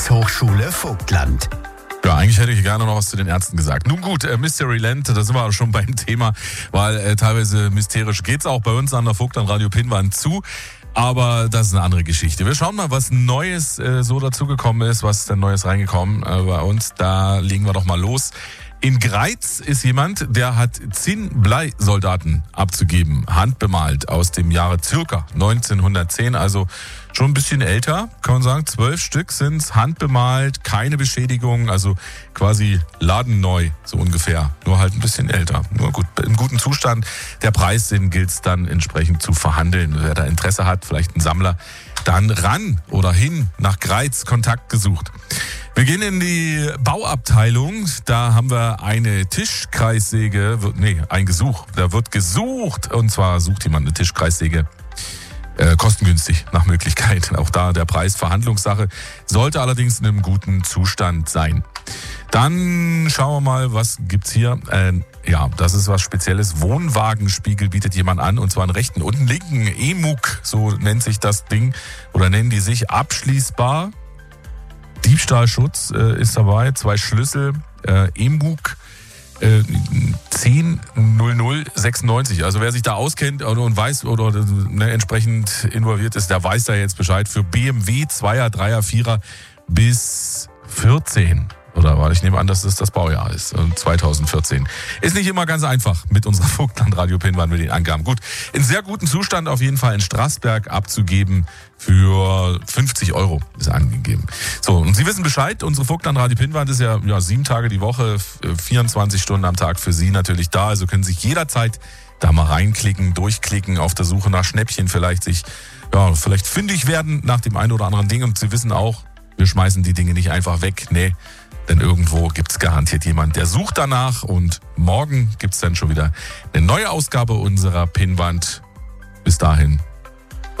Volkshochschule Vogtland. Ja, eigentlich hätte ich gerne noch was zu den Ärzten gesagt. Nun gut, Mysteryland, da sind wir schon beim Thema, weil teilweise mysterisch geht's auch bei uns an der Vogtland Radio Pinnwand zu. Aber das ist eine andere Geschichte. Wir schauen mal, was Neues so dazugekommen ist, was denn Neues reingekommen bei uns. Da legen wir doch mal los. In Greiz ist jemand, der hat 10 Bleisoldaten abzugeben, handbemalt aus dem Jahre circa 1910, also schon ein bisschen älter, kann man sagen. 12 Stück sind's, handbemalt, keine Beschädigung, also quasi ladenneu, so ungefähr. Nur halt ein bisschen älter. Nur gut, im guten Zustand. Der Preis, den gilt's dann entsprechend zu verhandeln. Wer da Interesse hat, vielleicht ein Sammler, dann ran oder hin nach Greiz, Kontakt gesucht. Wir gehen in die Bauabteilung. Da haben wir eine Tischkreissäge, ein Gesuch. Da wird gesucht, und zwar sucht jemand eine Tischkreissäge. Kostengünstig, nach Möglichkeit. Auch da der Preis Verhandlungssache. Sollte allerdings in einem guten Zustand sein. Dann schauen wir mal, was gibt's hier. Ja, das ist was Spezielles. Wohnwagenspiegel bietet jemand an, und zwar einen rechten und einen linken. EMUG, so nennt sich das Ding, oder nennen die sich, abschließbar. Diebstahlschutz ist dabei, 2 Schlüssel, EMUG 100096. Also wer sich da auskennt und weiß oder entsprechend involviert ist, der weiß da jetzt Bescheid. Für BMW 2er, 3er, 4er bis 14. Oder ich nehme an, dass das Baujahr ist, 2014. Ist nicht immer ganz einfach mit unserer Vogtland Radio Pinnwand mit den Angaben. Gut, in sehr gutem Zustand auf jeden Fall in Straßberg abzugeben für 50 € ist angegeben. So, und Sie wissen Bescheid, unsere Vogtland Radio Pinnwand ist ja 7 Tage die Woche, 24 Stunden am Tag für Sie natürlich da. Also können Sie sich jederzeit da mal reinklicken, durchklicken, auf der Suche nach Schnäppchen vielleicht vielleicht fündig werden nach dem einen oder anderen Ding. Und Sie wissen auch, wir schmeißen die Dinge nicht einfach weg. Nee. Denn irgendwo gibt's garantiert jemand, der sucht danach, und morgen gibt's dann schon wieder eine neue Ausgabe unserer Pinnwand. Bis dahin,